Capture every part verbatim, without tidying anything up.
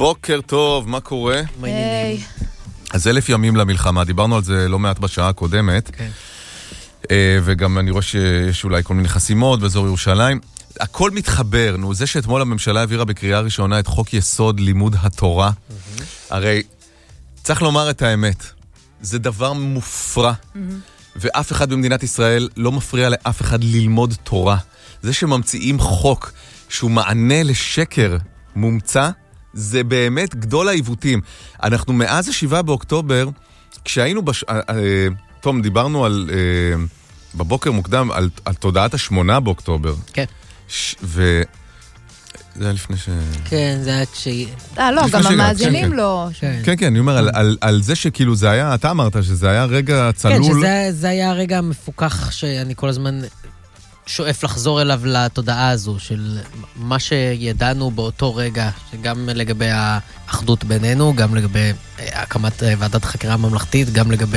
בוקר טוב, מה קורה? היי. אז אלף ימים למלחמה, דיברנו על זה לא מעט בשעה הקודמת. כן. וגם אני רואה שיש אולי כל מיני חסימות באזור ירושלים. הכל מתחבר, נו, זה שאתמול הממשלה העבירה בקריאה ראשונה את חוק יסוד לימוד התורה. הרי צריך לומר את האמת, זה דבר מופרע, ואף אחד במדינת ישראל לא מפריע לאף אחד ללמוד תורה. זה שממציאים חוק שהוא מענה לשקר מומצא, זה באמת גדול העיוותים. אנחנו מאז השבעה באוקטובר, כשהיינו בש... תום, דיברנו על, בבוקר מוקדם, על, על תודעת השמונה באוקטובר. כן. ש... ו... זה היה לפני ש... כן, זה היה כש... אה, לא, גם המאזינים לא. כן, כן, אני אומר, על, על, על זה שכאילו זה היה, אתה אמרת שזה היה רגע צלול. כן, שזה זה היה הרגע המפוקח שאני כל הזמן שואף לחזור אליו לתודעה הזו, של מה שידענו באותו רגע, גם לגבי האחדות בינינו, גם לגבי הקמת ועדת חקירה ממלכתית, גם לגבי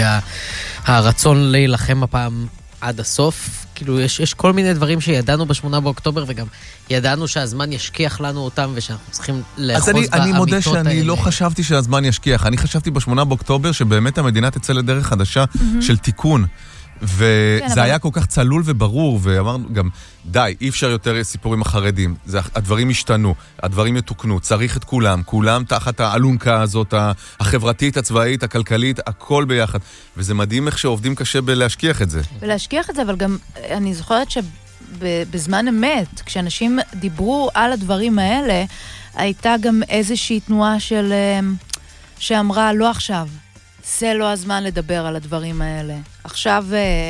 הרצון להילחם הפעם עד הסוף. כאילו, יש, יש כל מיני דברים שידענו בשמונה באוקטובר, וגם ידענו שהזמן ישכיח לנו אותם, ושאנחנו צריכים לאחוז באמיתות האלה. אז אני, אני מודה שאני האלה. לא חשבתי שהזמן ישכיח. אני חשבתי בשמונה באוקטובר שבאמת המדינה תצא לדרך חדשה mm-hmm. של תיקון. וזה כן, היה אבל... כל כך צלול וברור, ואמרנו גם, די, אי אפשר יותר סיפורים החרדים. זה, הדברים השתנו, הדברים יתוקנו, צריך את כולם, כולם תחת האלונקה הזאת, החברתית, הצבאית, הכלכלית, הכל ביחד. וזה מדהים איך שעובדים קשה בלהשכיח את זה. ולהשכיח את זה, אבל גם, אני זוכרת שבזמן אמת, כשאנשים דיברו על הדברים האלה, הייתה גם איזושהי תנועה של, שאמרה, לא עכשיו. זה לא הזמן לדבר על הדברים האלה. עכשיו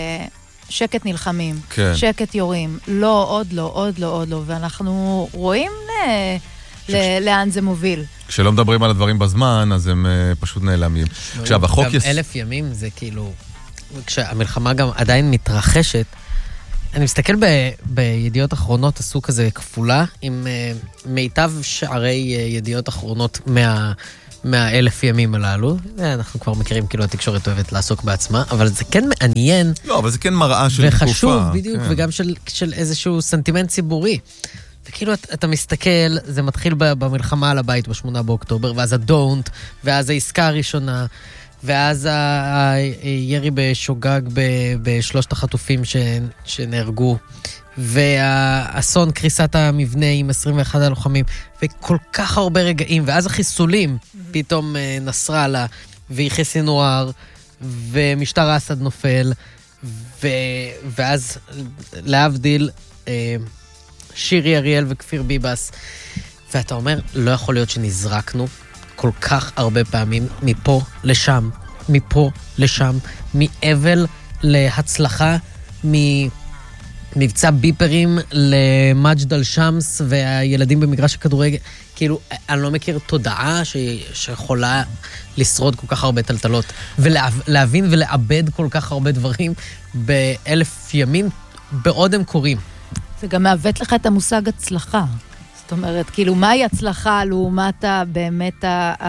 שקט נלחמים, כן. שקט יורים. לא, עוד לא, עוד לא, עוד לא. ואנחנו רואים ל... ש... ל... לאן זה מוביל. כשלא מדברים על הדברים בזמן, אז הם uh, פשוט נעלמים. עכשיו, החוק... גם יס... אלף ימים זה כאילו... כשהמלחמה גם עדיין מתרחשת, אני מסתכל ב... בידיעות אחרונות, עשו כזה כפולה, עם uh, מיטב שערי uh, ידיעות אחרונות מה... מהאלף ימים הללו. אנחנו כבר מכירים, כאילו התקשורת אוהבת לעסוק בעצמה, אבל זה כן מעניין. לא, אבל זה כן מראה של תקופה. וחשוב, בדיוק, כן. וגם של, של איזשהו סנטימנט ציבורי. וכאילו אתה, אתה מסתכל, זה מתחיל במלחמה על הבית בשמונה באוקטובר, ואז הדונט, ואז העסקה הראשונה, ואז הירי בשוגג בשלושת החטופים שנהרגו, והאסון קריסת המבנה עם עשרים ואחד הלוחמים, וכל כך הרבה רגעים, ואז החיסולים, פתאום נסראללה, ויחיא סינואר, ומשטר אסד נופל, ו... ואז להבדיל, שירי אריאל וכפיר ביבס, ואתה אומר, לא יכול להיות שנזרקנו כל כך הרבה פעמים, מפה לשם, מפה לשם, מאבל להצלחה, מ... מבצע ביפרים למג'דל שמס והילדים במגרש הכדורגל. כאילו, אני לא מכיר תודעה ש... שיכולה לשרוד כל כך הרבה טלטלות, ולהבין ולאבד כל כך הרבה דברים באלף ימים בעוד הם קורים. זה גם מעוות לך את המושג הצלחה. זאת אומרת, כאילו, מהי הצלחה לעומת באמת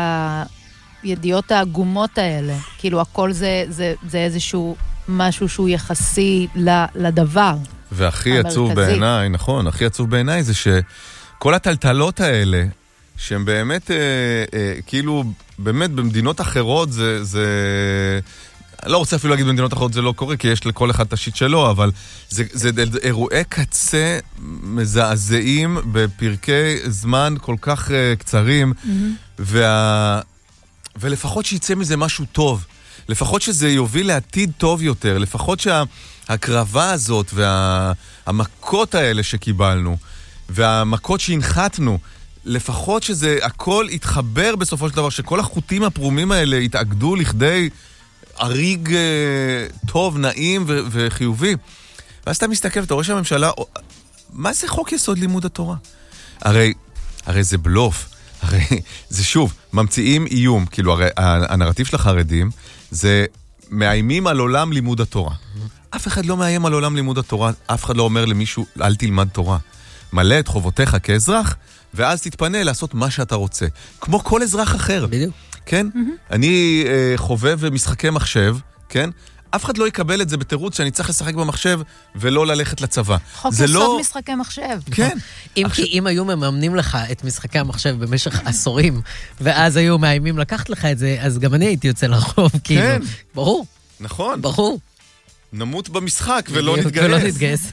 הידיעות העגומות האלה? כאילו, הכל זה, זה, זה איזשהו משהו שהוא יחסי לדבר. והכי עצוב בעיניי, נכון, הכי עצוב בעיניי זה שכל הטלטלות האלה, שהן באמת, אה, אה, כאילו, באמת במדינות אחרות זה, זה, לא רוצה אפילו להגיד במדינות אחרות זה לא קורה, כי יש לכל אחד את השיט שלו, אבל זה, זה אירועי קצה מזעזעים בפרקי זמן כל כך אה, קצרים, mm-hmm. וה, ולפחות שיצא מזה משהו טוב. לפחות שזה יוביל לעתיד טוב יותר, לפחות שההקרבה הזאת והמכות האלה שקיבלנו, והמכות שהנחתנו, לפחות שזה הכל יתחבר בסופו של דבר, שכל החוטים הפרומים האלה יתאגדו לכדי אריג טוב, נעים ו- וחיובי. ואז אתה מסתכל, אתה רואה שהממשלה, מה זה חוק יסוד לימוד התורה? הרי, הרי זה בלוף. הרי זה שוב, ממציאים איום, כאילו הרי הנרטיב של החרדים זה מאיימים על עולם לימוד התורה. אף אחד לא מאיים על עולם לימוד התורה, אף אחד לא אומר למישהו, אל תלמד תורה. מלא את חובותיך כאזרח, ואז תתפנה לעשות מה שאתה רוצה. כמו כל אזרח אחר. בדיוק. כן? אני חובב משחקי מחשב, כן? אף אחד לא יקבל את זה בתירוץ שאני צריך לשחק במחשב ולא ללכת לצבא. חוק יסוד לא... משחקי מחשב. כן. אם עכשיו... כי אם היו מממנים לך את משחקי המחשב במשך עשורים, ואז היו מאיימים לקחת לך את זה, אז גם אני הייתי יוצא לרחוב, כאילו. כן. ברור. נכון. ברור. נמות במשחק ולא נתגייס. ולא נתגייס.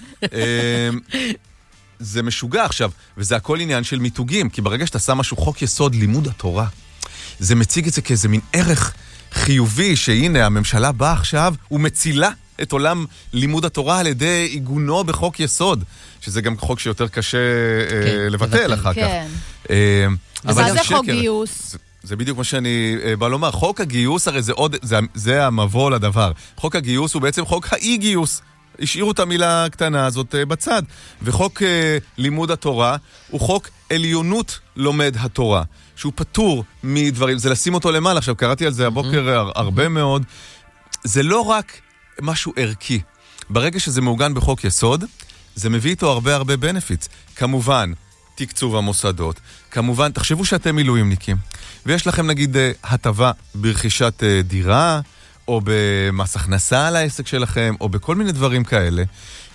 זה משוגע עכשיו, וזה הכל עניין של מיתוגים, כי ברגע שאתה שם משהו חוק יסוד לימוד התורה, זה מציג את זה כאיזה מין ערך חיובי, שהנה הממשלה באה עכשיו ומצילה את עולם לימוד התורה על ידי עיגונו בחוק יסוד, שזה גם חוק שיותר קשה לבטל אחר כך. וזה זה חוק גיוס. זה בדיוק מה שאני בא לומר. חוק הגיוס, הרי זה עוד, זה, זה המבוא לדבר. חוק הגיוס הוא בעצם חוק האי-גיוס. השאירו את המילה הקטנה הזאת בצד. וחוק לימוד התורה הוא חוק עליונות לומד התורה, שהוא פטור מדברים, זה לשים אותו למעלה. עכשיו, קראתי על זה הבוקר הרבה מאוד. זה לא רק משהו ערכי. ברגע שזה מעוגן בחוק יסוד, זה מביא איתו הרבה הרבה בנפיץ. כמובן, תקצוב המוסדות. כמובן, תחשבו שאתם מילואימניקים, ויש לכם נגיד הטבה ברכישת דירה, או במס הכנסה על העסק שלכם, או בכל מיני דברים כאלה.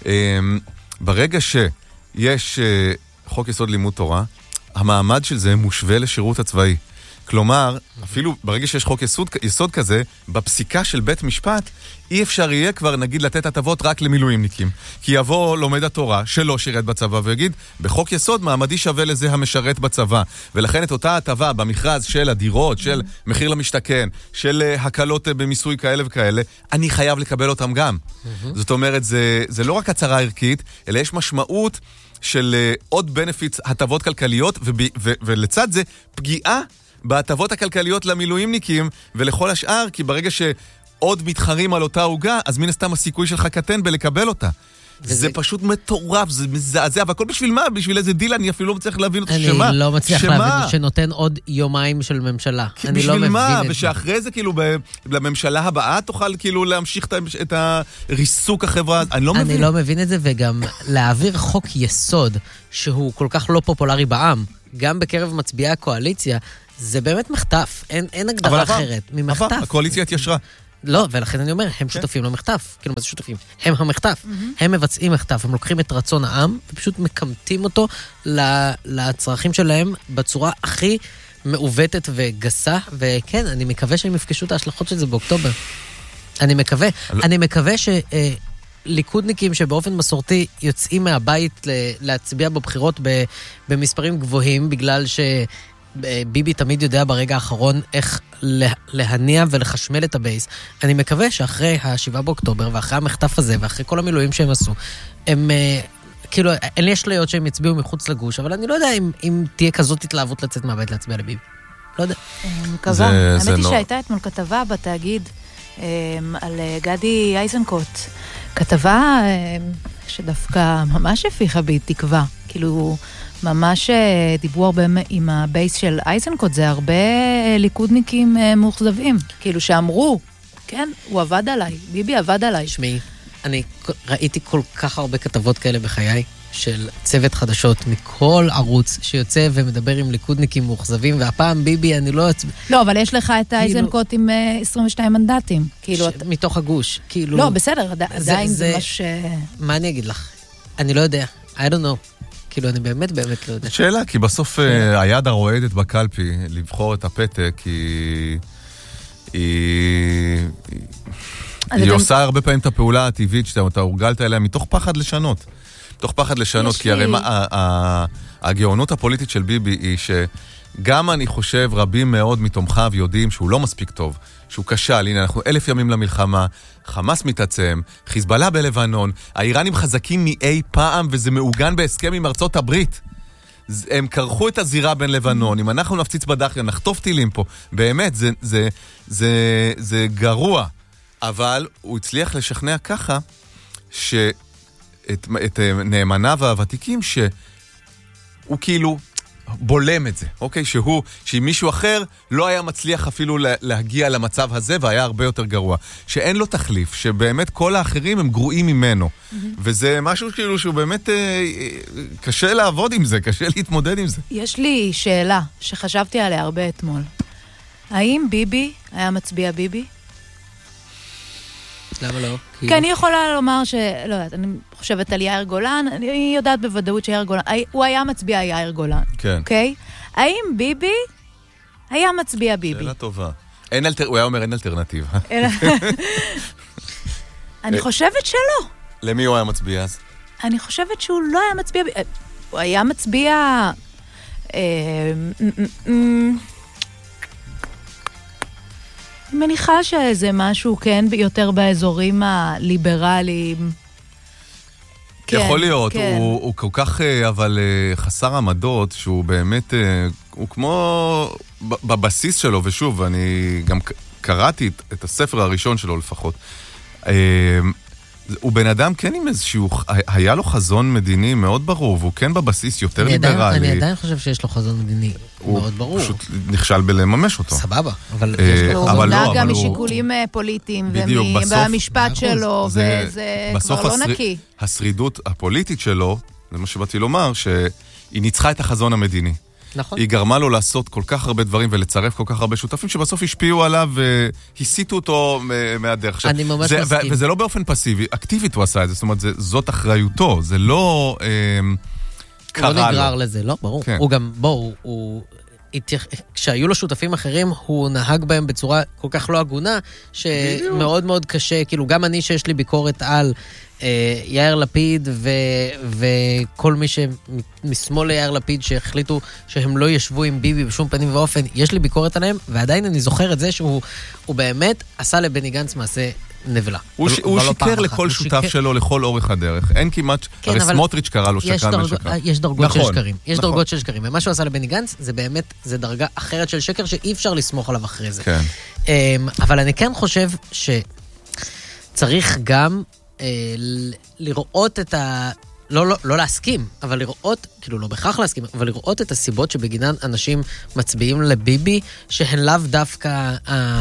ברגע שיש חוק יסוד לימוד תורה, המעמד של זה מושווה לשירות הצבאי. כלומר, אפילו ברגע שיש חוק יסוד, יסוד כזה, בפסיקה של בית משפט, אי אפשר יהיה כבר נגיד לתת הטבות רק למילואימניקים. כי יבוא לומד התורה שלא שירת בצבא ויגיד, בחוק יסוד מעמדי שווה לזה המשרת בצבא. ולכן את אותה הטבה במכרז של הדירות, של מחיר למשתכן, של הקלות במיסוי כאלה וכאלה, אני חייב לקבל אותם גם. זאת אומרת, זה, זה לא רק הצהרה ערכית, אלא יש משמעות של עוד בנפיץ, הטבות כלכליות, וב, ו, ולצד זה פגיעה בהטבות הכלכליות למילואימניקים ולכל השאר, כי ברגע שעוד מתחרים על אותה הוגה, אז מן הסתם הסיכוי שלך קטן בלקבל אותה. וזה... זה פשוט מטורף, זה מזעזע, והכל בשביל מה? בשביל איזה דיל, אני אפילו לא מצליח להבין אותו. שמה? אני לא מצליח שמה? להבין שנותן עוד יומיים של ממשלה. אני לא מבין מה? את זה. ושאחרי זה כאילו ב... לממשלה הבאה תוכל כאילו להמשיך את הריסוק החברה. אני לא מבין. אני לא מבין את זה, וגם להעביר חוק יסוד שהוא כל כך לא פופולרי בעם, גם בקרב מצביעי הקואליציה, זה באמת מחטף, אין, אין הגדרה אחרת. ממחטף. אבל הקואליציה התיישרה. לא, ולכן אני אומר, הם שותפים למחטף. כאילו, מה זה שותפים? הם המחטף. הם מבצעים מחטף, הם לוקחים את רצון העם, ופשוט מקמטים אותו לצרכים שלהם בצורה הכי מעוותת וגסה, וכן, אני מקווה שהם יפגשו את ההשלכות של זה באוקטובר. אני מקווה. אני מקווה שליכודניקים שבאופן מסורתי יוצאים מהבית להצביע בבחירות במספרים גבוהים, בגלל ש... ביבי תמיד יודע ברגע האחרון איך להניע ולחשמל את הבייס. אני מקווה שאחרי השבעה באוקטובר ואחרי המחטף הזה ואחרי כל המילואים שהם עשו, הם כאילו, אין לי אשליות שהם יצביעו מחוץ לגוש, אבל אני לא יודע אם, אם תהיה כזאת התלהבות לצאת מהבית להצביע לביבי. לא יודע. אני מקווה. האמת היא שהייתה אתמול כתבה בתאגיד על גדי איזנקוט. כתבה שדווקא ממש הפיחה בי תקווה. כאילו... ממש דיברו הרבה עם הבייס של אייזנקוט, זה הרבה ליכודניקים מאוכזבים, כאילו שאמרו, כן, הוא עבד עליי, ביבי עבד עליי. שמי, אני ראיתי כל כך הרבה כתבות כאלה בחיי, של צוות חדשות מכל ערוץ שיוצא ומדבר עם ליכודניקים מאוכזבים, והפעם ביבי אני לא... לא, אבל יש לך את אייזנקוט עם עשרים ושניים מנדטים. מתוך הגוש, כאילו... לא, בסדר, עדיין זה מש... מה אני אגיד לך? אני לא יודע, I don't know. כאילו, אני באמת באמת לא יודע. שאלה, כי בסוף היד הרועדת בקלפי לבחור את הפתק, היא... היא עושה הרבה פעמים את הפעולה הטבעית שאתה הורגלת אליה מתוך פחד לשנות. מתוך פחד לשנות, כי הרי הגאונות הפוליטית של ביבי היא שגם אני חושב רבים מאוד מתומכיו יודעים שהוא לא מספיק טוב, שהוא כשל. הנה, אנחנו אלף ימים למלחמה, חמאס מתעצם, חיזבאללה בלבנון, האיראנים חזקים מאי פעם, וזה מעוגן בהסכם עם ארצות הברית. הם קרחו את הזירה בין לבנון, אם אנחנו נפציץ בדחיה, נחטוף טילים פה, באמת, זה, זה, זה, זה גרוע. אבל הוא הצליח לשכנע ככה, שאת את נאמניו הוותיקים, שהוא כאילו... בולם את זה, אוקיי? שהוא, שאם מישהו אחר לא היה מצליח אפילו להגיע למצב הזה, והיה הרבה יותר גרוע. שאין לו תחליף, שבאמת כל האחרים הם גרועים ממנו. וזה משהו כאילו שהוא באמת אה, קשה לעבוד עם זה, קשה להתמודד עם זה. יש לי שאלה שחשבתי עליה הרבה אתמול. האם ביבי היה מצביע ביבי? למה לא? כי אני יכולה לומר ש... לא יודעת, אני חושבת על יאיר גולן, אני יודעת בוודאות שיאיר גולן, הוא היה מצביע יאיר גולן. כן. אוקיי? האם ביבי היה מצביע ביבי? שאלה טובה. הוא היה אומר אין אלטרנטיבה. אני חושבת שלא. למי הוא היה מצביע אז? אני חושבת שהוא לא היה מצביע... הוא היה מצביע... אני מניחה שזה משהו, כן, יותר באזורים הליברליים. יכול להיות, הוא כל כך, אבל חסר עמדות, שהוא באמת, הוא כמו בבסיס שלו, ושוב, אני גם קראתי את הספר הראשון שלו לפחות. הוא בן אדם כן עם איזשהו, היה לו חזון מדיני מאוד ברור, והוא כן בבסיס יותר ליברלי. אני עדיין חושב שיש לו חזון מדיני מאוד ברור. הוא פשוט נכשל בלממש אותו. סבבה, אבל הוא מונע גם משיקולים פוליטיים, והמשפט שלו, וזה כבר לא נקי. השרידות הפוליטית שלו, זה מה שבאתי לומר, שהיא ניצחה את החזון המדיני. נכון. היא גרמה לו לעשות כל כך הרבה דברים ולצרף כל כך הרבה שותפים שבסוף השפיעו עליו והסיטו אותו מהדרך. אני ממש מסכים. וזה לא באופן פסיבי, אקטיבית הוא עשה את זה, זאת אומרת, זאת אחריותו, זה לא קרה לו. הוא לא נגרר לזה, לא? ברור. הוא גם, בוא, הוא... כשהיו לו שותפים אחרים, הוא נהג בהם בצורה כל כך לא הגונה, שמאוד מאוד קשה, כאילו גם אני שיש לי ביקורת על יאיר לפיד וכל מי שמשמאל ליאיר לפיד שהחליטו שהם לא ישבו עם ביבי בשום פנים ואופן, יש לי ביקורת עליהם, ועדיין אני זוכר את זה שהוא באמת עשה לבני גנץ מעשה נבלה. הוא שיקר לכל שותף שלו לכל אורך הדרך. אין כמעט, הרי סמוטריץ' קרא לו שקרן ושקר. יש דרגות של שקרים. יש דרגות של שקרים. ומה שהוא עשה לבני גנץ, זה באמת, זה דרגה אחרת של שקר שאי אפשר לסמוך עליו אחרי זה. אבל אני כן חושב שצריך גם לראות את ה... לא, לא, לא להסכים, אבל לראות, כאילו לא בכך להסכים, אבל לראות את הסיבות שבגינן אנשים מצביעים לביבי, שהן לאו דווקא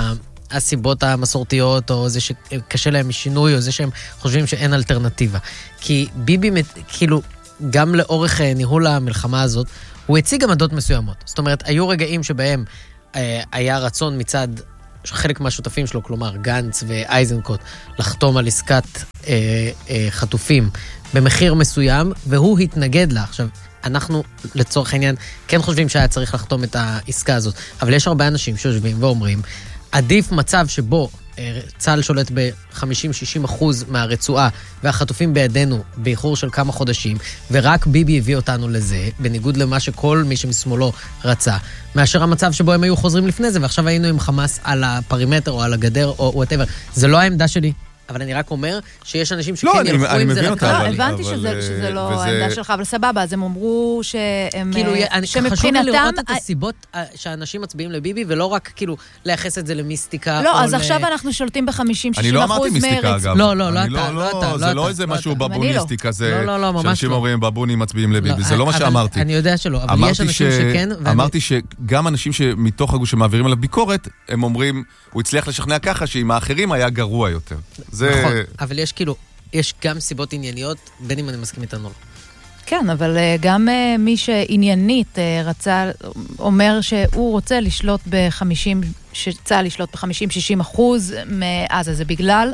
הסיבות המסורתיות, או זה שקשה להם משינוי, או זה שהם חושבים שאין אלטרנטיבה. כי ביבי, כאילו, גם לאורך ניהול המלחמה הזאת, הוא הציג עמדות מסוימות. זאת אומרת, היו רגעים שבהם אה, היה רצון מצד חלק מהשותפים שלו, כלומר גנץ ואייזנקוט, לחתום על עסקת אה, אה, חטופים במחיר מסוים, והוא התנגד לה. עכשיו, אנחנו לצורך העניין כן חושבים שהיה צריך לחתום את העסקה הזאת, אבל יש הרבה אנשים שיושבים ואומרים, עדיף מצב שבו צה"ל שולט ב-חמישים שישים אחוז מהרצועה, והחטופים בידינו באיחור של כמה חודשים, ורק ביבי הביא אותנו לזה, בניגוד למה שכל מי שמשמאלו רצה, מאשר המצב שבו הם היו חוזרים לפני זה, ועכשיו היינו עם חמאס על הפרימטר או על הגדר או whatever. זה לא העמדה שלי. אבל אני רק אומר שיש אנשים שכן ילכו עם זה לקרב. הבנתי שזה לא העמדה שלך, אבל סבבה, אז הם אמרו שהם... כאילו, חשוב לי לראות את הסיבות שאנשים מצביעים לביבי, ולא רק כאילו לייחס את זה למיסטיקה. לא, אז עכשיו אנחנו שולטים ב-חמישים שישים אחוז אני לא אמרתי מיסטיקה, אגב. לא, לא, לא אתה, לא אתה. זה לא איזה משהו בבוניסטיקה, זה שאנשים אומרים בבונים מצביעים לביבי, זה לא מה שאמרתי. אני יודע שלא, אבל יש אנשים שכן. אמרתי שגם אנשים שמתוך הגוש שמעבירים עליו ביקורת, הם אומרים, הוא הצליח לשכנע ככה שעם האחרים היה גרוע יותר. נכון, אבל יש כאילו, יש גם סיבות ענייניות, בין אם אני מסכים איתנו. כן, אבל גם מי שעניינית רצה, אומר שהוא רוצה לשלוט ב-חמישים, שצה"ל לשלוט ב-חמישים שישים אחוז מעזה, זה בגלל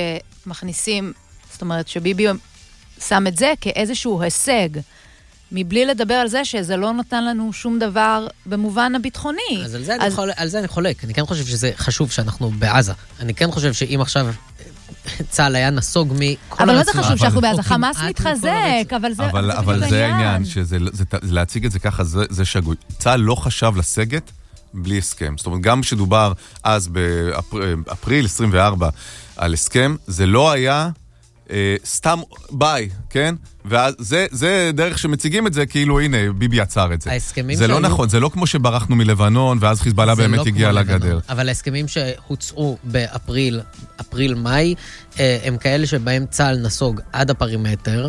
שמכניסים, זאת אומרת שביבי שם את זה כאיזשהו הישג, מבלי לדבר על זה שזה לא נתן לנו שום דבר במובן הביטחוני. אז על זה, אז... אני, חול... על זה אני חולק. אני כן חושב שזה חשוב שאנחנו בעזה. אני כן חושב שאם עכשיו צה"ל היה נסוג מכל הרצועה. אבל לא זה חשוב שאנחנו בעזה. חמאס מתחזק, אבל זה אבל, אבל זה העניין, שזה, זה, להציג את זה ככה, זה, זה שגוי. צה"ל לא חשב לסגת בלי הסכם. זאת אומרת, גם כשדובר אז באפריל עשרים וארבע על הסכם, זה לא היה... סתם ביי, כן? וזה זה דרך שמציגים את זה, כאילו הנה, ביבי עצר את זה. זה לא נכון, זה לא כמו שברחנו מלבנון, ואז חיזבאללה באמת הגיע לגדר. אבל ההסכמים שהוצאו באפריל, אפריל-מאי, הם כאלה שבהם צה"ל נסוג עד הפרימטר,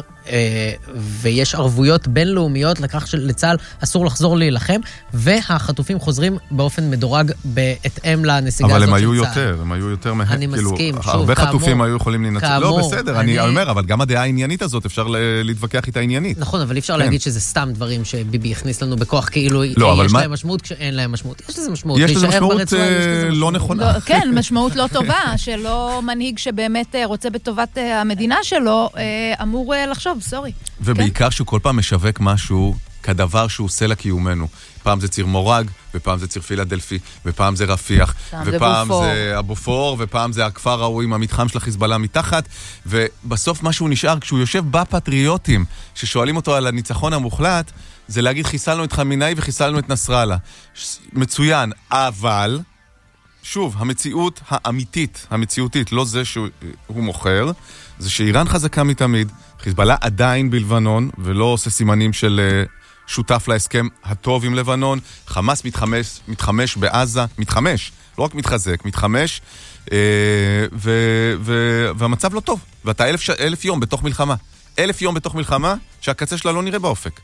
ויש ערבויות בינלאומיות לכך שלצה"ל אסור לחזור להילחם, והחטופים חוזרים באופן מדורג בהתאם לנסיגה הזאת של צה"ל. אבל הם היו יותר, הם היו יותר מהם. אני מסכים, שוב, הרבה חטופים היו יכולים להינצל. לא, בסדר, אני אומר, אבל גם הדעה העניינית הזאת אפשר להתווכח איתה עניינית. נכון, אבל אי אפשר להגיד שזה סתם דברים שביבי הכניס לנו בכוח, כאילו יש להם משמעות כשאין להם משמעות. יש לזה משמעות. יש לזה משמעות לא נכונה. כן, משמעות לא טובה, שלא מנהיג שבאמת רוצה בטובת המדינה שלו, אמור לחשוב, סורי. ובעיקר שהוא כל פעם משווק משהו כדבר שהוא עושה לקיומנו. פעם זה ציר מורג, ופעם זה ציר פילדלפי, ופעם זה רפיח, ופעם זה הבופור, ופעם זה הכפר ההוא עם המתחם של החיזבאללה מתחת, ובסוף מה שהוא נשאר, כשהוא יושב בפטריוטים, ששואלים אותו על הניצחון המוחלט, זה להגיד חיסלנו את חמינאי וחיסלנו את נסראללה. מצוין, אבל, שוב, המציאות האמיתית, המציאותית, לא זה שהוא מוכר, זה שאיראן חזקה מתמיד, חיזבאללה עדיין בלבנון, ולא עושה סימנים של שותף להסכם הטוב עם לבנון, חמאס מתחמש, מתחמש בעזה, מתחמש, לא רק מתחזק, מתחמש, אה, ו, ו, והמצב לא טוב. ואתה אלף, אלף יום בתוך מלחמה. אלף יום בתוך מלחמה, שהקצה שלה לא נראה באופק.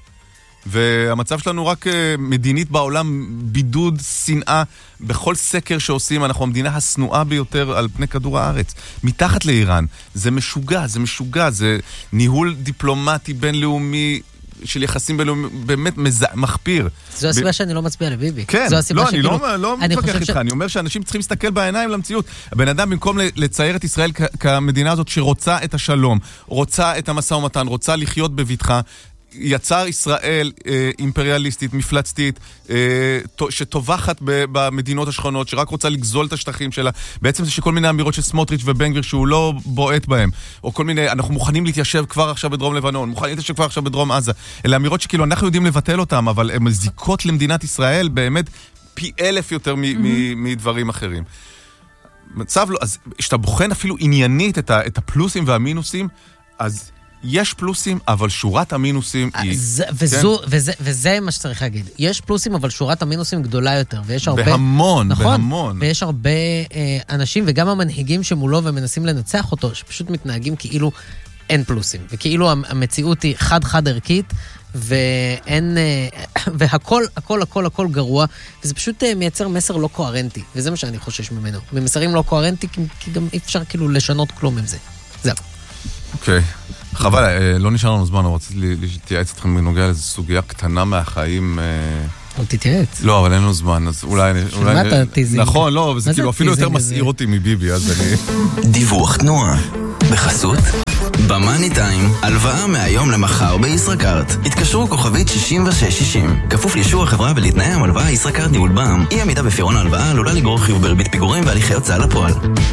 והמצב שלנו רק מדינית בעולם, בידוד, שנאה, בכל סקר שעושים, אנחנו המדינה הסנועה ביותר על פני כדור הארץ. מתחת לאיראן, זה משוגע, זה משוגע, זה ניהול דיפלומטי בינלאומי, של יחסים בינלאומיים, באמת מחפיר. זו הסיבה שאני לא מצביע לביבי. כן, לא, אני לא מתווכח איתך, אני אומר שאנשים צריכים להסתכל בעיניים למציאות. הבן אדם במקום לצייר את ישראל כמדינה הזאת שרוצה את השלום, רוצה את המשא ומתן, רוצה לחיות בביטחה, יצר ישראל אה, אימפריאליסטית, מפלצתית, אה, שטובחת במדינות השכונות, שרק רוצה לגזול את השטחים שלה. בעצם זה שכל מיני אמירות של סמוטריץ' ובן גביר שהוא לא בועט בהם, או כל מיני, אנחנו מוכנים להתיישב כבר עכשיו בדרום לבנון, מוכנים להתיישב כבר עכשיו בדרום עזה. אלה אמירות שכאילו אנחנו יודעים לבטל אותם, אבל הן מזיקות למדינת ישראל באמת פי אלף יותר מ- mm-hmm. מ- מדברים אחרים. מצב לא, אז כשאתה בוחן אפילו עניינית את, ה- את הפלוסים והמינוסים, אז יש פלוסים, אבל שורת המינוסים היא... זה, וזו, כן? וזה, וזה מה שצריך להגיד. יש פלוסים, אבל שורת המינוסים גדולה יותר, ויש הרבה... בהמון, נכון, בהמון. ויש הרבה אה, אנשים, וגם המנהיגים שמולו ומנסים לנצח אותו, שפשוט מתנהגים כאילו אין פלוסים, וכאילו המציאות היא חד-חד ערכית, ואין... אה, והכל, הכל, הכל, הכל גרוע, וזה פשוט אה, מייצר מסר לא קוהרנטי, וזה מה שאני חושש ממנו. ממסרים לא קוהרנטי, כי, כי גם אי אפשר כאילו לשנות כלום עם זה. זהו. אוקיי. חבל, לא נשאר לנו זמן, רציתי להתייעץ אתכם בנוגע לאיזו סוגיה קטנה מהחיים. לא תתייעץ. לא, אבל אין לנו זמן, אז אולי... שמה אתה טיזינג? נכון, לא, וזה כאילו אפילו יותר מסעיר אותי מביבי, אז אני... דיווח תנועה, בחסות במאני טיים, הלוואה מהיום למחר בישראכרט. התקשרו כוכבית שישים ושש שישים. כפוף לאישור החברה ולתנאי המלוואה ישראכרט ניהול בע"מ. אי עמידה בפירעון ההלוואה עלולה לגרור חיוב בריבית פיגורים והליכי הוצאה לפועל.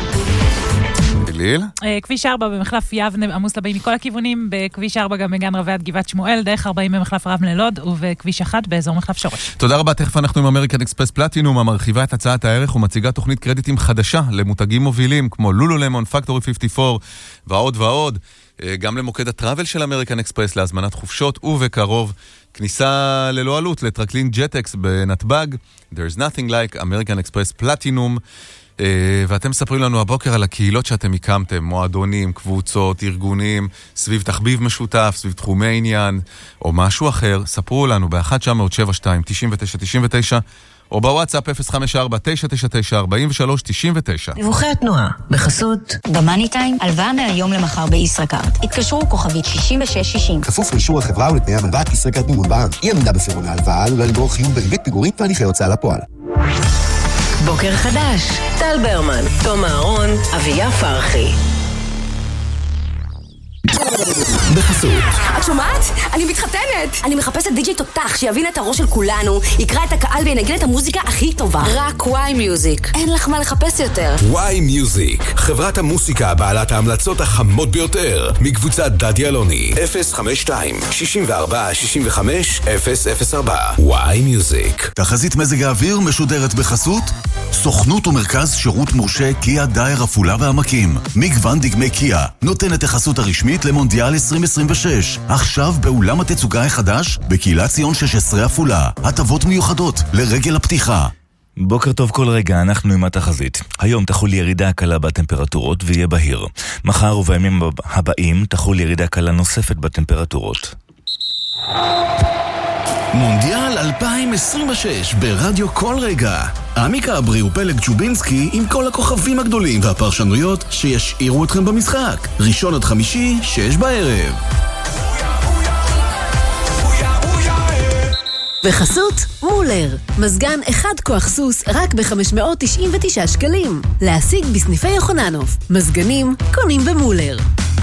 כביש ארבע במחלף יבנה עמוס לבאים מכל הכיוונים, בכביש ארבע גם מגן רבי עד גבעת שמואל, דרך ארבעים במחלף רב ללוד, ובכביש אחת באזור מחלף שורש. תודה רבה, תכף אנחנו עם אמריקן אקספרס פלטינום, המרחיבה את הצעת הערך ומציגה תוכנית קרדיטים חדשה למותגים מובילים, כמו לולולמון, פקטורי חמישים וארבע ועוד ועוד, גם למוקד הטראבל של אמריקן אקספרס להזמנת חופשות, ובקרוב כניסה ללא עלות לטרקלין ג'טקס בנתב"ג. There's nothing like אמריקן אקספרס פלטינום. ואתם מספרים לנו הבוקר על הקהילות שאתם הקמתם, מועדונים, קבוצות, ארגונים, סביב תחביב משותף, סביב תחומי עניין, או משהו אחר. ספרו לנו ב-אחת תשע אפס שבע שתיים תשעים ותשע תשעים ותשע, או בוואטסאפ אפס חמש ארבע תשע תשע תשע ארבע שלוש תשע תשע. דיווחי התנועה, בחסות במאני טיים, הלוואה מהיום למחר בישראכרט. התקשרו כוכבית שישים ושש שישים. כפוף לאישור החברה ולתנאי המלוואת ישראכרט ניהול בע"מ. אי עמידה בפירעון ההלוואה עלולה לגרור חיוב בריבית פיגורים והליכי הוצאה לפועל. בוקר חדש, טל ברמן, תום אהרון, אביה פרחי. בחסות. את שומעת? אני מתחתנת! אני מחפשת די-ג'יי תותח שיבין את הראש של כולנו, יקרא את הקהל וינגן את המוזיקה הכי טובה. רק וואי מיוזיק. אין לך מה לחפש יותר. וואי מיוזיק, חברת המוסיקה בעלת ההמלצות החמות ביותר, מקבוצת דדי אלוני. אפס חמש שתיים שישים וארבע שישים וחמש אפס אפס ארבע. וואי מיוזיק. תחזית מזג האוויר משודרת בחסות סוכנות ומרכז שירות מורשה קיה דייר עפולה והעמקים. מגוון דגמי קיה נותן את החסות הרשמית למונדיאל עשרים עשרים ושש. עכשיו באולם התצוגה החדש בקהילת ציון שש עשרה עפולה. הטבות מיוחדות לרגל הפתיחה. בוקר טוב כל רגע, אנחנו עם התחזית. היום תחול ירידה קלה בטמפרטורות ויהיה בהיר. מחר ובימים הבאים תחול ירידה קלה נוספת בטמפרטורות. מונדיאל אלפיים עשרים ושש ברדיו כל רגע. עמיקה אברי ופלג צ'ובינסקי עם כל הכוכבים הגדולים והפרשנויות שישאירו אתכם במשחק. ראשון עד חמישי, שש בערב. בחסות מולר, מזגן אחד כוח סוס רק ב-חמש מאות תשעים ותשעה שקלים. להשיג בסניפי יוחננוף. מזגנים קונים במולר.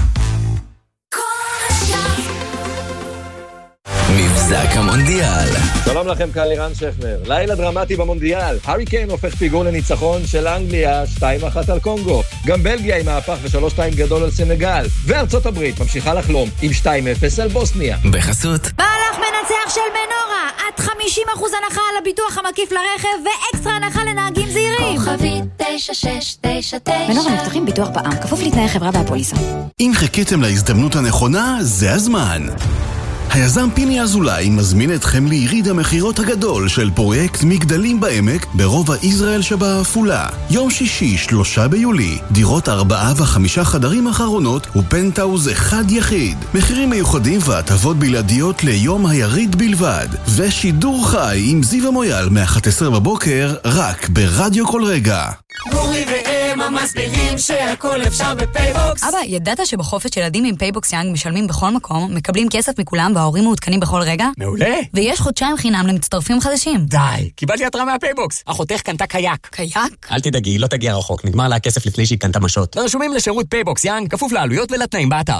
מבזק המונדיאל. שלום לכם, כאן לירן שפנר. לילה דרמטי במונדיאל. הארי קיין הופך פיגור לניצחון של אנגליה שתיים אחת על קונגו. גם בלגיה עם מהפך ו-שלוש שתיים גדול על סנגל. וארצות הברית ממשיכה לחלום עם שתיים אפס על בוסניה. בחסות מהלך מנצח של מנורה, עד חמישים אחוז הנחה על הביטוח המקיף לרכב ואקסטרה הנחה לנהגים זהירים. כוכבית תשע שש תשע תשע. מנורה מבטחים ביטוח בע"מ, כפוף לתנאי חברה והפוליסה. אם חיכיתם להזדמנות הנכונה, זה הזמן. היזם פיני אזולאי מזמין אתכם ליריד המחירות הגדול של פרויקט מגדלים בעמק ברובע ישראל שבעפולה. יום שישי, שלושה ביולי, דירות ארבעה וחמישה חדרים אחרונות ופנטאוז אחד יחיד. מחירים מיוחדים והטבות בלעדיות ליום היריד בלבד. ושידור חי עם זיו המויאל מ-אחת עשרה בבוקר רק ברדיו כל רגע. גורי ואמא מסבירים שהכל אפשר בפייבוקס. אבא, ידעת שבחופש ילדים עם פייבוקס יאנג משלמים בכל מקום, מקבלים כסף מכולם וההורים מעודכנים בכל רגע? מעולה. ויש חודשיים חינם למצטרפים חדשים. די, קיבלתי התראה מהפייבוקס. אחותך קנתה קייק. קייק? אל תדאגי, לא תגיע רחוק, נגמר לה הכסף לפני שהיא קנתה משות. רשומים לשירות פייבוקס יאנג, כפוף לעלויות ולתנאים באתר.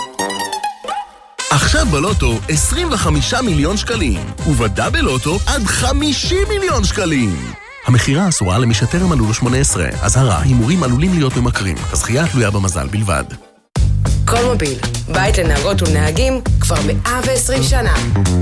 עכשיו בלוטו עשרים וחמישה מיליון שקלים, ובדאבל לוטו עד חמישים מיליון שקלים. המחירה אסורה למי שטרם מלאו לו שמונה עשרה. אזהרה, הימורים עלולים להיות ממכרים. הזכייה תלויה במזל בלבד. כל מוביל, בית לנהגות ולנהגים כבר מאה ועשרים שנה.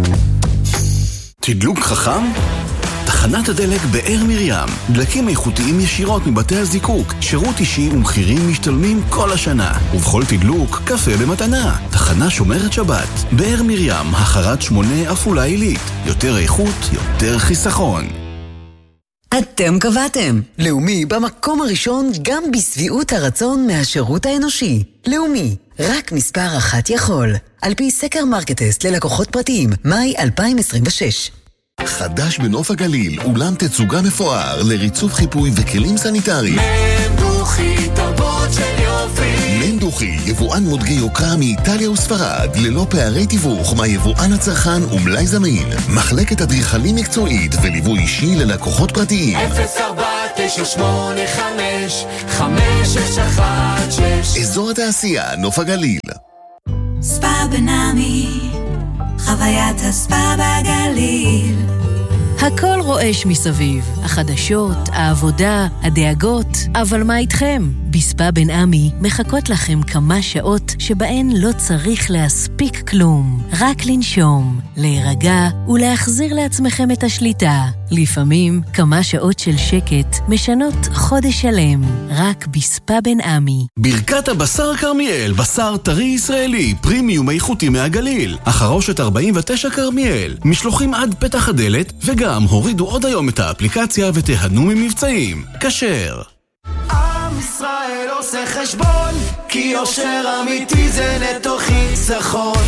תדלוק חכם? תחנת הדלק באר מרים. דלקים איכותיים ישירות מבתי הזיקוק. שירות אישי ומחירים משתלמים כל השנה. ובכל תדלוק, קפה במתנה. תחנה שומרת שבת. באר מרים, החרת שמונה עפולה עילית. יותר איכות, יותר חיסכון. אתם קבעתם. לאומי במקום הראשון גם בסביעות הרצון מהשירות האנושי. לאומי, רק מספר אחת יכול. על פי סקר מרקטסט ללקוחות פרטיים, מאי אלפיים עשרים ושש. חדש בנוף הגליל, אולם תצוגה מפואר לריצוף חיפוי וכלים סניטריים. מנדוכי, תרבות של יופי. מנדוכי, יבואן מודגי יוקרה מאיטליה וספרד, ללא פערי תיווך מהיבואן הצרכן ומלאי זמין. מחלקת אדריכלים מקצועית וליווי אישי ללקוחות פרטיים. אפס ארבע תשע שמונה חמש חמש שש אחת שש. אזור התעשייה, נוף הגליל. ספא בנעמי, חוויית הספא בגליל. הכל רועש מסביב, החדשות, העבודה, הדאגות, אבל מה איתכם? בספא בן עמי מחכות לכם כמה שעות שבהן לא צריך להספיק כלום, רק לנשום, להירגע ולהחזיר לעצמכם את השליטה. לפעמים כמה שעות של שקט משנות חודש שלם, רק בספא בן עמי. ברכת הבשר כרמיאל, בשר טרי ישראלי, פרימיום איכותי מהגליל. החרושת ארבעים ותשע כרמיאל, משלוחים עד פתח הדלת, וגם הורידו עוד היום את האפליקציה ותהנו ממבצעים. כשר. עם ישראל עושה חשבון, כי יושר אמיתי זה נטו חיסכון.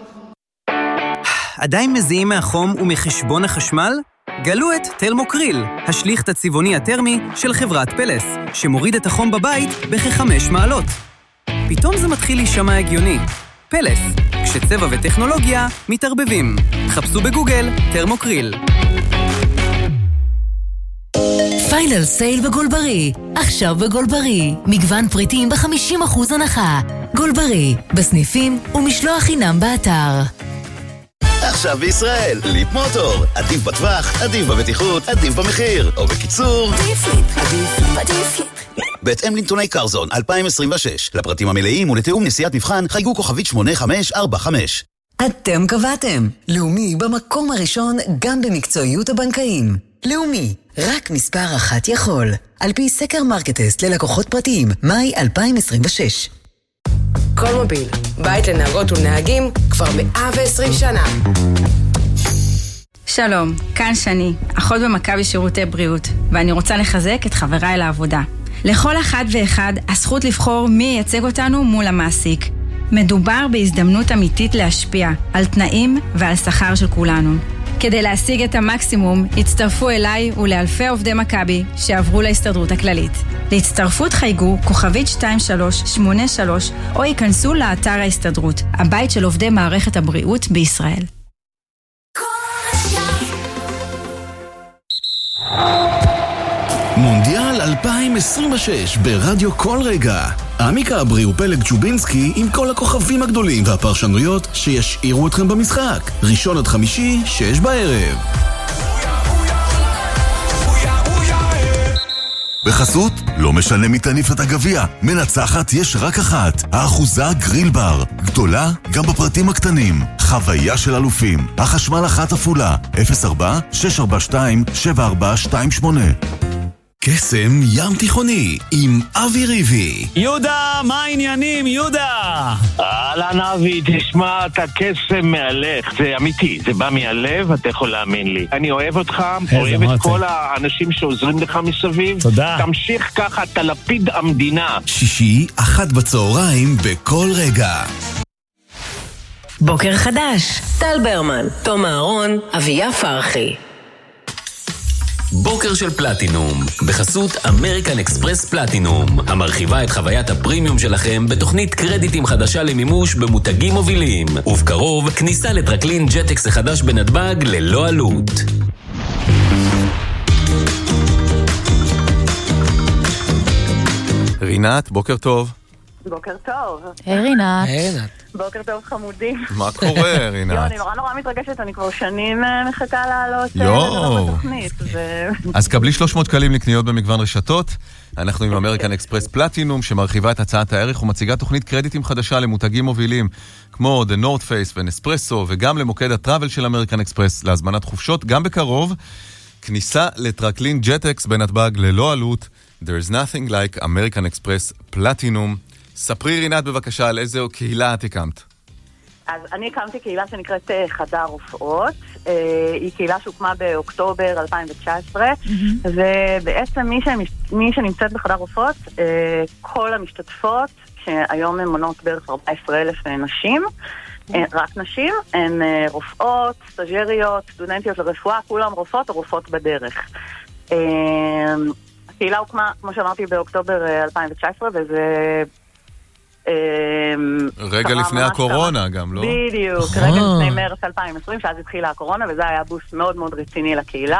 עדיין מזיעים מהחום ומחשבון החשמל? גלו את תלמוקריל, השליך הצבעוני הטרמי של חברת פלס, שמוריד את החום בבית בכ-חמש מעלות. פתאום זה מתחיל להישמע הגיוני. פלס, כשצבע וטכנולוגיה מתערבבים. חפשו בגוגל תרמוקריל. פיינל סייל בגולברי. עכשיו בגולברי. מגוון פריטים ב-חמישים אחוז הנחה. גולברי, בסניפים ומשלוח חינם באתר. עכשיו בישראל, ליפ מוטור. עדיף בטווח, עדיף בבטיחות, עדיף במחיר. או בקיצור, עדיף ליפ, עדיף ליפ, עדיף ליפ. בהתאם לנתוני קרזון אלפיים עשרים ושש. לפרטים המלאים ולתיאום נסיעת מבחן, חייגו כוכבית שמונה חמש ארבע חמש. אתם קבעתם. לאומי במקום הראשון גם במקצועיות הבנקאים. לאומי, רק מספר אחת יכול. על פי סקר מרקטסט ללקוחות פרטיים, מאי אלפיים עשרים ושש. כל מוביל, בית לנהגות ולנהגים כבר מאה ועשרים שנה. שלום, כאן שני, אחות במכבי שירותי בריאות, ואני רוצה לחזק את חבריי לעבודה. לכל אחד ואחד הזכות לבחור מי ייצג אותנו מול המעסיק. מדובר בהזדמנות אמיתית להשפיע על תנאים ועל שכר של כולנו. כדי להשיג את המקסימום, הצטרפו אליי ולאלפי עובדי מכבי שעברו להסתדרות הכללית. להצטרפות חייגו כוכבית שתיים שלוש שמונה שלוש או ייכנסו לאתר ההסתדרות, הבית של עובדי מערכת הבריאות בישראל. כל רגע מונדיאל אלפיים עשרים ושש ברדיו כל רגע. עמיקה אברי ופלג צ'ובינסקי עם כל הכוכבים הגדולים והפרשנויות שישאירו אתכם במשחק. ראשון עד חמישי, שש בערב. בחסות, לא משנה מי תניף את הגביע, מנצחת יש רק אחת, האחוזה גריל בר, גדולה גם בפרטים הקטנים, חוויה של אלופים, החשמל אחת אפולה, אפס ארבע שש ארבע שתיים שבע ארבע שתיים שמונה. קסם ים תיכוני עם אבי ריבי. יהודה, מה העניינים, יהודה? אהלן אבי, תשמע, אתה קסם מהלך, זה אמיתי, זה בא מהלב, אתה יכול להאמין לי. אני אוהב אותך, אוהב את כל האנשים שעוזרים לך מסביב. תודה. תמשיך ככה, אתה לפיד המדינה. שישי, אחת בצהריים, בכל רגע. בוקר חדש, טל ברמן, תום אהרון, אביה פרחי. בוקר של פלטינום, בחסות אמריקן אקספרס פלטינום, המרחיבה את חוויית הפרימיום שלכם בתוכנית קרדיטים חדשה למימוש במותגים מובילים, ובקרוב כניסה לטרקלין ג'טקס החדש בנתב"ג ללא עלות. רינת, בוקר טוב. בוקר טוב. היי רינת. היי רינת. בוקר טוב חמודים. מה קורה רינת? יו, אני נורא נורא מתרגשת, אני כבר שנים מחכה לעלות בתוכנית. אז קבלי שלוש מאות שקלים לקניות במגוון רשתות. אנחנו עם אמריקן אקספרס פלטינום שמרחיבה את הצעת הערך ומציגה תוכנית קרדיטים חדשה למותגים מובילים כמו The North Face ונספרסו, וגם למוקד הטראבל של אמריקן אקספרס להזמנת חופשות, גם בקרוב כניסה לטרקלין ג'טקס בנתב"ג ללא עלות. There's nothing like American Express Platinum. ספרי רינת בבקשה על איזו קהילה את הקמת. אז אני הקמתי קהילה שנקראת חדר רופאות. היא קהילה שהוקמה באוקטובר אלפיים תשע עשרה, ובעצם מי, מי שנמצאת בחדר רופאות, כל המשתתפות, שהיום הן מונות בערך ארבע עשרה אלף נשים, רק נשים, הן רופאות, סטאג'ריות, סטודנטיות לרפואה, כולם רופאות או רופאות בדרך. הקהילה הוקמה, כמו שאמרתי, באוקטובר אלפיים תשע עשרה, וזה רגע לפני הקורונה גם, לא? בדיוק, רגע לפני מרץ אלפיים עשרים, שאז התחילה הקורונה, וזה היה בוסט מאוד מאוד רציני לקהילה.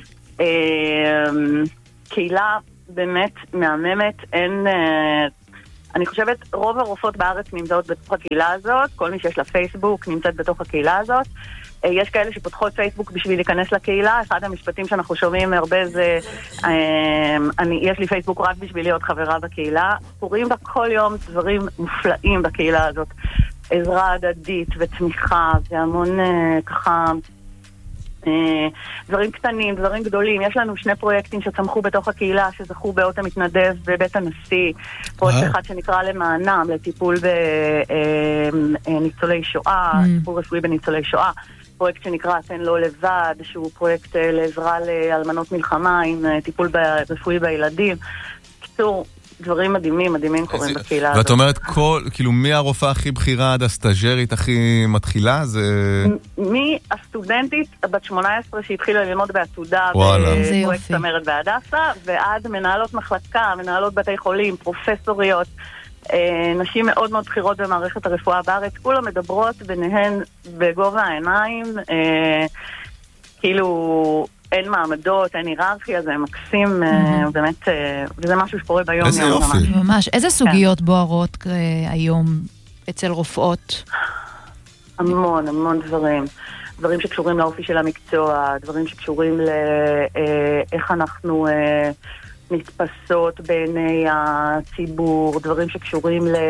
קהילה באמת מהממת, אין, אני חושבת, רוב הרופאות בארץ נמצאות בתוך הקהילה הזאת, כל מי שיש לה פייסבוק נמצאת בתוך הקהילה הזאת. יש כאלה שפותחות פייסבוק בשביל להיכנס לקהילה. אחד המשפטים שאנחנו שומעים הרבה זה אני, יש לי פייסבוק רק בשביל להיות חברה בקהילה. קוראים בה כל יום דברים מופלאים בקהילה הזאת, עזרה הדדית ותמיכה והמון ככה דברים קטנים, דברים גדולים. יש לנו שני פרויקטים שצמחו בתוך הקהילה שזכו באות המתנדב בבית הנשיא, פרויקט אחד שנקרא למענם, לטיפול בניצולי שואה, טיפול רפואי בניצולי שואה, פרויקט שנקרא תן לא לבד, שהוא פרויקט לעזרה לאלמנות מלחמה עם טיפול רפואי בילדים. קיצור, דברים מדהימים, מדהימים קורים בקהילה הזאת. ואת אומרת, כאילו, מי הרופאה הכי בכירה עד הסטאג'רית הכי מתחילה? מי הסטודנטית בת שמונה עשרה שהתחילה ללמוד בעתודה בפרויקט צמרת בהדסה, ועד מנהלות מחלקה, מנהלות בתי חולים, פרופסוריות, נשים מאוד מאוד בכירות במערכת הרפואה בארץ, כולם מדברות ביניהן בגובה העיניים, כאילו אין מעמדות, אין היררכיה, זה מקסים, באמת, וזה משהו שקורה ביום. איזה יופי. ממש, איזה סוגיות בוערות היום אצל רופאות? המון, המון דברים. דברים שקשורים לאופי של המקצוע, דברים שקשורים לאיך אנחנו נתפסות בעיני הציבור, דברים שקשורים ל...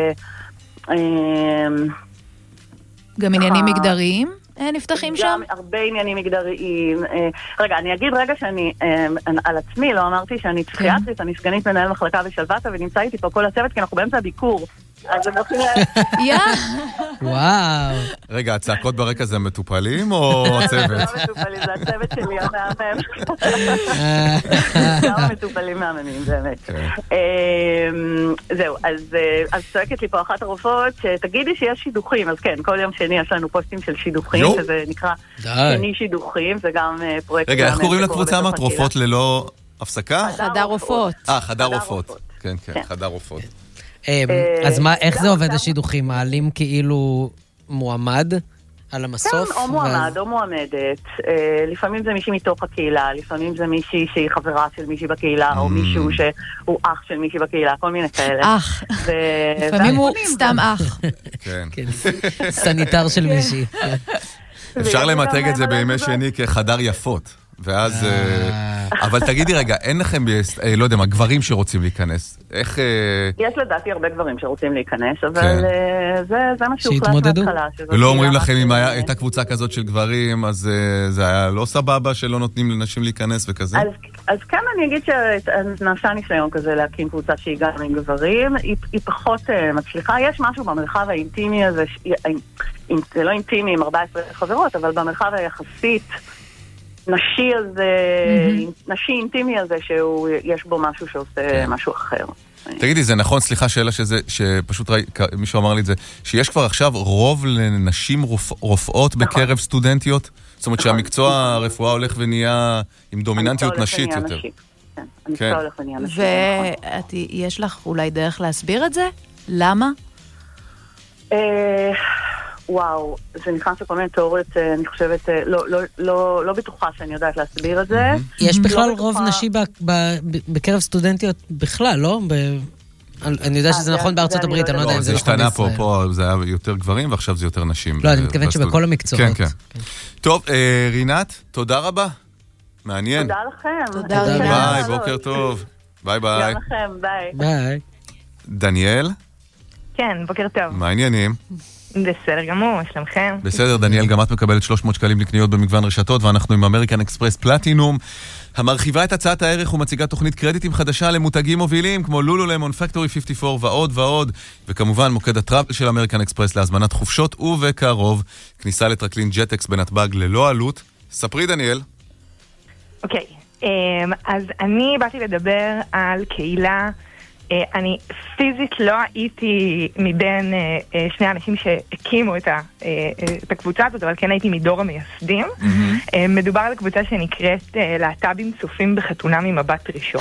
גם עניינים מגדריים נפתחים שם? הרבה עניינים מגדריים. רגע, אני אגיד רגע שאני על עצמי לא אמרתי שאני פסיכיאטרית, אני סגנית מנהל מחלקה בשלוותה, ונמצא איתי פה כל הצוות כי אנחנו באמצע הביקור. אז הם הולכים ל... יא! וואו. רגע, הצעקות ברקע זה מטופלים או הצוות? זה לא מטופלים, זה הצוות שלי המאמן. כמה מטופלים מאמנים, באמת. זהו, אז צועקת לי פה אחת הרופאות שתגידי שיש שידוכים, אז כן, כל יום שני יש לנו פוסטים של שידוכים, שזה נקרא שני שידוכים, זה גם פרויקט... רגע, איך קוראים לקבוצה אמרת? רופאות ללא הפסקה? חדר רופאות. אה, חדר רופאות. כן, כן, חדר רופאות. אז מה, איך זה עובד השידוכים? מעלים כאילו מועמד על המסוף. כן, או מועמד או מועמדת. לפעמים זה מישהי מתוך הקהילה, לפעמים זה מישהי שהיא חברה של מישהי בקהילה, או מישהו שהוא אח של מישהי בקהילה, כל מיני כאלה. אח. לפעמים הוא סתם אח. כן. סניטר של מישהי. אפשר למתג את זה בימי שני כחדר יפות. ואז, אבל תגידי רגע, אין לכם, לא יודע מה, גברים שרוצים להיכנס? איך... יש לדעתי הרבה גברים שרוצים להיכנס, אבל זה מה שהוחלט מההתחלה. ולא אומרים לכם אם הייתה קבוצה כזאת של גברים, אז זה היה לא סבבה שלא נותנים לנשים להיכנס וכזה? אז כן אני אגיד שנעשה ניסיון כזה להקים קבוצה שהיא גם עם גברים, היא פחות מצליחה. יש משהו במרחב האינטימי הזה, זה לא אינטימי עם ארבע עשרה חברות, אבל במרחב היחסית נשי הזה, נשי אינטימי הזה, שיש בו משהו שעושה משהו אחר. תגידי, זה נכון, סליחה, שאלה שזה, שפשוט מישהו אמר לי את זה, שיש כבר עכשיו רוב לנשים רופאות בקרב סטודנטיות? זאת אומרת שהמקצוע הרפואה הולך ונהיה עם דומיננטיות נשית יותר. כן, המקצוע הולך ונהיה נשית. ויש לך אולי דרך להסביר את זה? למה? וואו, זה נכנס לכל מיני תיאוריות, אני חושבת, לא, לא, לא, לא בטוחה שאני יודעת להסביר את זה. יש בכלל רוב נשי בקרב סטודנטיות בכלל, לא? אני יודע שזה נכון בארצות הברית, אני לא יודע אם זה נכון בישראל. זה השתנה פה, זה היה יותר גברים, ועכשיו זה יותר נשים. לא, אני מתכוון שבכל המקצועות. כן, כן. טוב, רינת, תודה רבה. מעניין. תודה לכם. תודה. ביי, בוקר טוב. ביי ביי. גם לכם, ביי. ביי. דניאל? כן, בוקר טוב. מה העניינים? בסדר גמור, שלומכם. בסדר, דניאל, גם את מקבלת שלוש מאות שקלים לקניות במגוון רשתות, ואנחנו עם אמריקן אקספרס פלטינום, המרחיבה את הצעת הערך ומציגה תוכנית קרדיטים חדשה למותגים מובילים, כמו לולולמון, פקטורי חמישים וארבע ועוד ועוד, וכמובן מוקד הטראבל של אמריקן אקספרס להזמנת חופשות, ובקרוב כניסה לטרקלין ג'טקס בנתב"ג ללא עלות. ספרי, דניאל. אוקיי, אז אני באתי לדבר על קהילה, אני פיזית לא הייתי מבין שני האנשים שהקימו את הקבוצה הזאת, אבל כן הייתי מדור המייסדים. מדובר על קבוצה שנקראת להט"בים צופים בחתונה ממבט ראשון.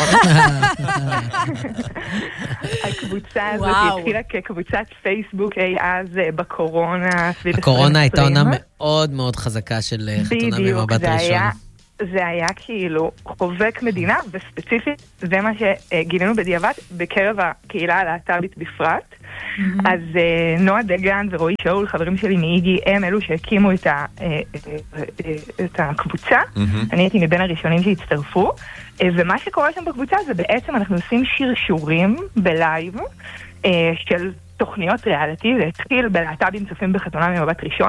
הקבוצה הזאת התחילה כקבוצת פייסבוק אי אז בקורונה. הקורונה הייתה עונה מאוד מאוד חזקה של חתונה ממבט ראשון. זה היה כאילו חובק מדינה, וספציפית זה מה שגילינו בדיעבד בקרב הקהילה הלהט"בית בפרט. אז נועה דגן ורועי שאול, חברים שלי מאיגי, הם אלו שהקימו את הקבוצה. אני הייתי מבין הראשונים שהצטרפו, ומה שקורה שם בקבוצה זה בעצם אנחנו עושים שרשורים בלייב של תוכניות ריאליטי. זה התחיל בלהט"בים צופים בחתונה ממבט ראשון,